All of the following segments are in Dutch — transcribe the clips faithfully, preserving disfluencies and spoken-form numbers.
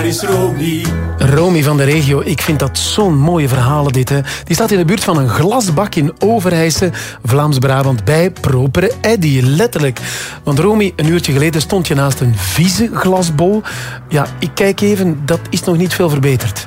is Romy. Romy van de regio, ik vind dat zo'n mooie verhalen dit. Hè. Die staat in de buurt van een glasbak in Overijse, Vlaams-Brabant, bij Propere Eddy, letterlijk. Want Romy, een uurtje geleden stond je naast een vieze glasbol. Ja, ik kijk even, dat is nog niet veel verbeterd.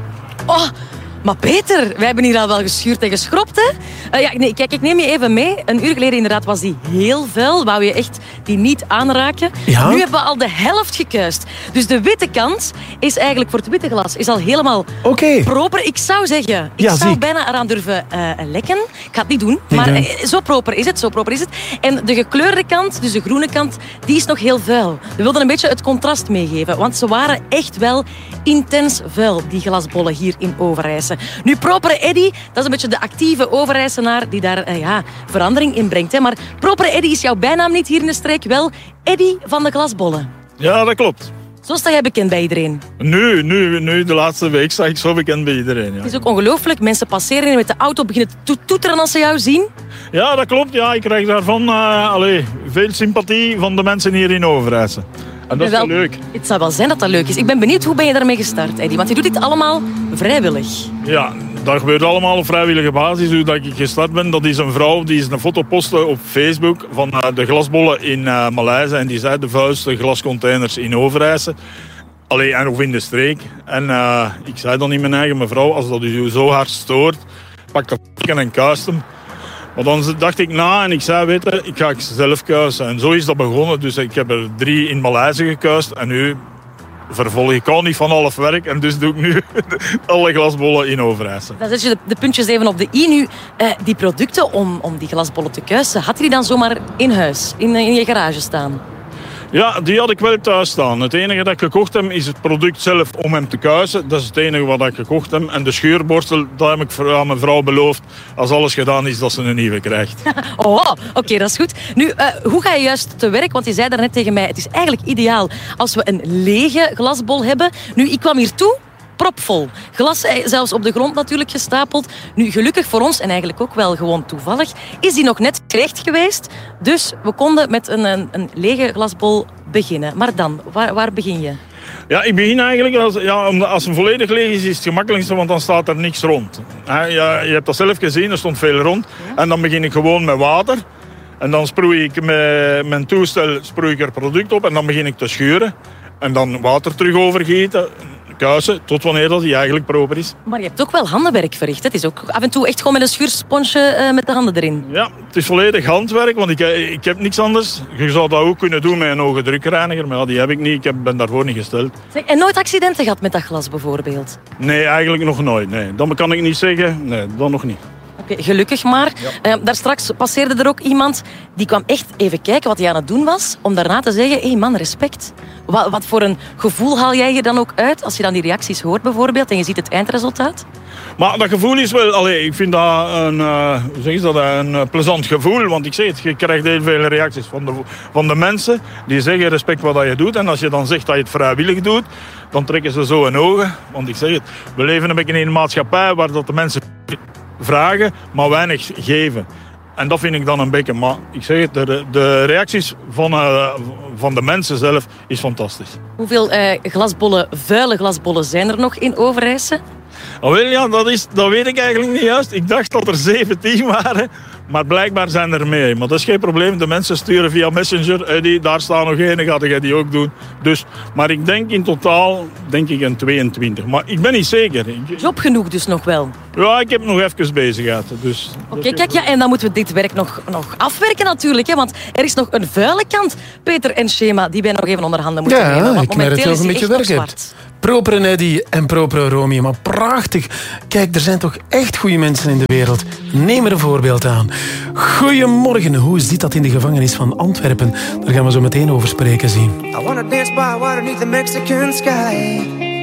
Oh, maar Peter, wij hebben hier al wel geschuurd en geschropt, hè? Uh, ja, nee, kijk, ik neem je even mee. Een uur geleden inderdaad was die heel vuil. Wou je echt die niet aanraken. Ja? Nu hebben we al de helft gekuist. Dus de witte kant is eigenlijk voor het witte glas is al helemaal okay. proper. Ik zou zeggen, ik ja, zou ziek. bijna eraan durven uh, lekken. Ik ga het niet doen, Nee, maar nee. uh, zo proper is het, zo proper is het. En de gekleurde kant, dus de groene kant, die is nog heel vuil. We wilden een beetje het contrast meegeven, want ze waren echt wel intens vuil, die glasbollen hier in Overijse. Nu, Propere Eddy, dat is een beetje de actieve Overijsenaar die daar uh, ja, verandering in brengt. Hè. Maar Propere Eddy is jouw bijnaam niet hier in de streek, wel Eddy van de glasbollen. Ja, dat klopt. Zo sta jij bekend bij iedereen. Nu, nu, nu, de laatste week sta ik zo bekend bij iedereen. Ja, Het is ook ongelooflijk. Mensen passeren en met de auto beginnen te toeteren als ze jou zien. ja dat klopt. Ja, ik krijg daarvan uh, allez, veel sympathie van de mensen hier in Overijse. En dat is wel leuk. Het zou wel zijn dat dat leuk is. Ik ben benieuwd, hoe ben je daarmee gestart, Eddy? Want je doet dit allemaal vrijwillig. Ja, dat gebeurt allemaal op vrijwillige basis. Hoe dat ik gestart ben, dat is een vrouw die is een foto postte op Facebook van uh, de glasbollen in uh, Maleise. En die zei de vuilste glascontainers in Overijse. Allee, en of in de streek. En uh, ik zei dan in mijn eigen mevrouw, als dat u zo hard stoort, pak dat en kuist hem. Maar dan dacht ik na en ik zei, weet je, ik ga zelf kuisen. En zo is dat begonnen. Dus ik heb er drie in Maleise gekuist. En nu vervolg ik al niet van half werk. En dus doe ik nu alle glasbollen in Overijse. Dan zet je de, de puntjes even op de i. Nu, uh, die producten om, om die glasbollen te kuisen, had je die dan zomaar in huis, in, in je garage staan? Ja, die had ik wel thuis staan. Het enige dat ik gekocht heb is het product zelf om hem te kuisen. Dat is het enige wat ik gekocht heb. En de scheurborstel, dat heb ik aan mijn vrouw beloofd. Als alles gedaan is, dat ze een nieuwe krijgt. Oh, oké, okay, dat is goed. Nu, uh, hoe ga je juist te werk? Want je zei daarnet tegen mij, het is eigenlijk ideaal als we een lege glasbol hebben. Nu, ik kwam hier toe. Propvol. Glas zelfs op de grond natuurlijk gestapeld. Nu, gelukkig voor ons, en eigenlijk ook wel gewoon toevallig, is die nog net gerecht geweest. Dus we konden met een, een, een lege glasbol beginnen. Maar dan, waar, waar begin je? Ja, ik begin eigenlijk, als, ja, als een volledig leeg is, is het gemakkelijkste, want dan staat er niks rond. He, ja, je hebt dat zelf gezien, er stond veel rond. Ja. En dan begin ik gewoon met water. En dan sproei ik met mijn toestel sproei ik er product op en dan begin ik te schuren. En dan water terug overgieten. Kuisen, tot wanneer dat die eigenlijk proper is. Maar je hebt ook wel handenwerk verricht. Het is ook af en toe echt gewoon met een schuursponsje uh, met de handen erin. Ja, het is volledig handwerk, want ik, ik heb niks anders. Je zou dat ook kunnen doen met een hoge drukreiniger, maar ja, die heb ik niet. Ik heb, ben daarvoor niet gesteld. Zeg, en nooit accidenten gehad met dat glas bijvoorbeeld? Nee, eigenlijk nog nooit. Nee. Dat kan ik niet zeggen. Nee, dat nog niet. Oké, okay, gelukkig maar. Ja. Uh, daar straks passeerde er ook iemand die kwam echt even kijken wat hij aan het doen was, om daarna te zeggen, hé hey man, respect. Wat, wat voor een gevoel haal jij je dan ook uit als je dan die reacties hoort bijvoorbeeld en je ziet het eindresultaat? Maar dat gevoel is wel, allee, ik vind dat een, uh, hoe zeg je dat, een uh, plezant gevoel, want ik zeg het, je krijgt heel veel reacties van de, van de mensen die zeggen respect wat je doet. En als je dan zegt dat je het vrijwillig doet, dan trekken ze zo hun ogen. Want ik zeg het, we leven een beetje in een maatschappij waar dat de mensen vragen, maar weinig geven. En dat vind ik dan een beetje, maar ik zeg het, de, de reacties van, uh, van de mensen zelf is fantastisch. Hoeveel uh, glasbollen, vuile glasbollen zijn er nog in Overijse? Oh, wel, ja, dat, is, dat weet ik eigenlijk niet juist. Ik dacht dat er zeventien waren, maar blijkbaar zijn er meer. Maar dat is geen probleem. De mensen sturen via Messenger. Eddie, daar staan nog één, ga jij die ook doen. Dus, maar ik denk in totaal denk ik een tweeëntwintig. Maar ik ben niet zeker. Job genoeg dus nog wel? Ja, ik heb nog even bezigheid. Dus, Oké, okay, kijk, ja, en dan moeten we dit werk nog, nog afwerken natuurlijk. Hè, want er is nog een vuile kant. Peter en Schema, die wij nog even onder handen moeten ja, nemen. Want ik merk dat je nog een beetje werk hebt. Propere Eddy en Propere Romy, maar prachtig. Kijk, er zijn toch echt goede mensen in de wereld. Neem er een voorbeeld aan. Goedemorgen, hoe zit dat in de gevangenis van Antwerpen? Daar gaan we zo meteen over spreken zien. I wanna dance by water beneath the Mexican sky.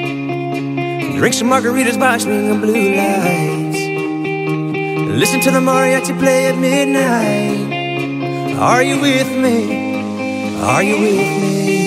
Drink some margaritas by swinging blue lights. Listen to the mariachi play at midnight. Are you with me? Are you with me?